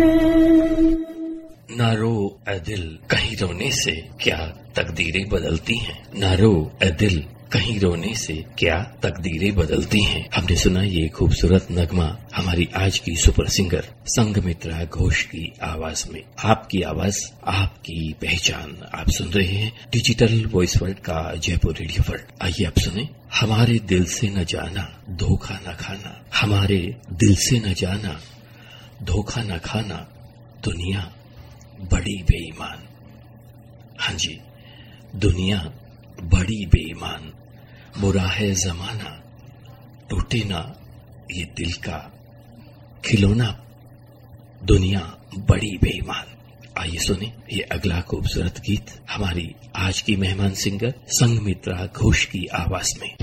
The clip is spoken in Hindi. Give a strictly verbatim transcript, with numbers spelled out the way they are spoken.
ना रो ए दिल कहीं रोने से क्या तकदीरें बदलती हैं। ना रो ए दिल कहीं रोने से क्या तकदीरें बदलती हैं। हमने सुना ये खूबसूरत नगमा हमारी आज की सुपर सिंगर संघमित्रा घोष की आवाज में। आपकी आवाज, आपकी पहचान। आप सुन रहे हैं डिजिटल वॉइस वर्ल्ड का जयपुर रेडियो वर्ल्ड। आइए आप सुने। हमारे दिल से न जाना धोखा न खाना, हमारे दिल से न जाना धोखा न खाना, दुनिया बड़ी बेईमान। हाँ जी, दुनिया बड़ी बेईमान। बुरा है जमाना, टूटे ना ये दिल का खिलौना, दुनिया बड़ी बेईमान। आइए सुने ये अगला खूबसूरत गीत हमारी आज की मेहमान सिंगर संघमित्रा घोष की आवाज में।